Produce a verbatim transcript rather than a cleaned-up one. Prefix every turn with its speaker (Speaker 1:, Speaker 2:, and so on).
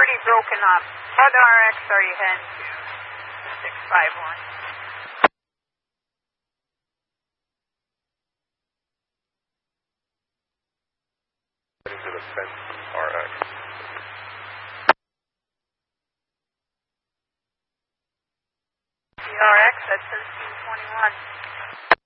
Speaker 1: already broken up. What R X are you heading to? six five one.
Speaker 2: Heading to the fence R X.
Speaker 1: The R X at thirteen twenty-one.